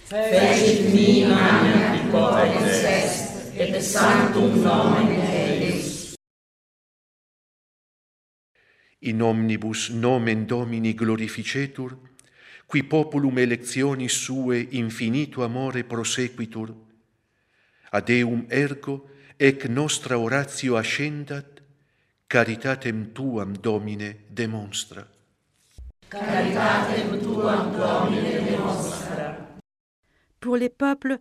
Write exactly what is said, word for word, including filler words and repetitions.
Fecit mi magna potens est, et sanctum nomen Deus. In omnibus nomen Domini glorificetur, qui populum electionis sue infinito amore prosequitur, ad eum ergo ec nostra oratio ascendat, caritatem tuam, Domine, demonstra. Caritatem tuam, Domine, demonstra. Pour les peuples,